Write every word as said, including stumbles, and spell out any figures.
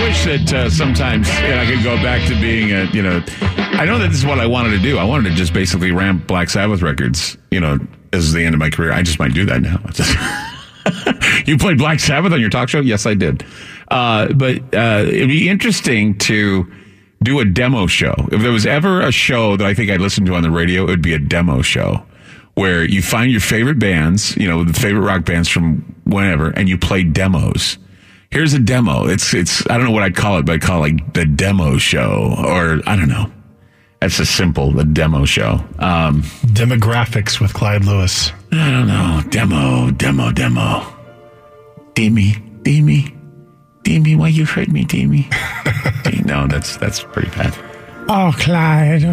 wish that uh, sometimes you know, I could go back to being a, you know, I know that this is what I wanted to do. I wanted to just basically ramp Black Sabbath records, you know, as the end of my career. I just might do that now. You played Black Sabbath on your talk show? Yes, I did. Uh, but uh, it'd be interesting to do a demo show. If there was ever a show that I think I'd listen to on the radio, it would be a demo show where you find your favorite bands, you know, the favorite rock bands from whenever, and you play demos. Here's a demo. It's, it's, I don't know what I'd call it, but I'd call it like the demo show, or I don't know. That's a simple, the demo show. Um, Demographics with Clyde Lewis. I don't know. Demo, demo, demo. Demi, Demi, Demi, why you hurt me, Demi? No, that's, that's pretty bad. Oh, Clyde.